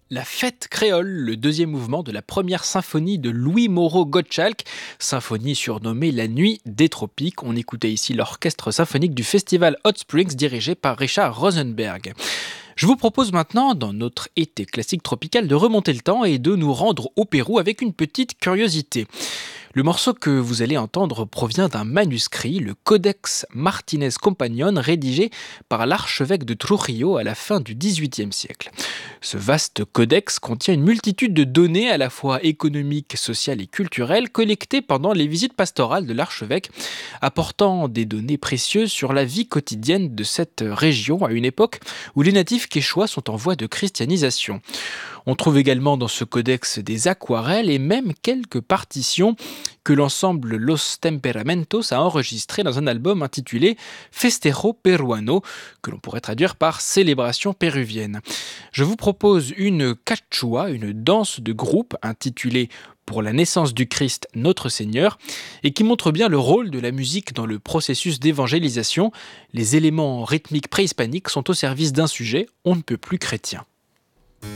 La fête créole, le deuxième mouvement de la première symphonie de Louis Moreau Gottschalk, symphonie surnommée La Nuit des Tropiques. On écoutait ici l'orchestre symphonique du festival Hot Springs dirigé par Richard Rosenberg. Je vous propose maintenant, dans notre été classique tropical, de remonter le temps et de nous rendre au Pérou avec une petite curiosité. Le morceau que vous allez entendre provient d'un manuscrit, le Codex Martinez Companion, rédigé par l'archevêque de Trujillo à la fin du XVIIIe siècle. Ce vaste codex contient une multitude de données à la fois économiques, sociales et culturelles collectées pendant les visites pastorales de l'archevêque, apportant des données précieuses sur la vie quotidienne de cette région à une époque où les natifs quechua sont en voie de christianisation. On trouve également dans ce codex des aquarelles et même quelques partitions que l'ensemble Los Temperamentos a enregistrées dans un album intitulé Festejo Peruano, que l'on pourrait traduire par Célébration péruvienne. Je vous propose une cachua, une danse de groupe intitulée Pour la naissance du Christ notre Seigneur, et qui montre bien le rôle de la musique dans le processus d'évangélisation. Les éléments rythmiques préhispaniques sont au service d'un sujet on ne peut plus chrétien.